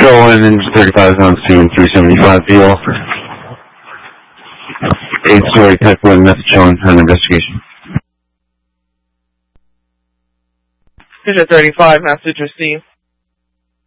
301 and 35 on scene, 375 deal. 8-story type 1 method shown on investigation. Picture 35, message received.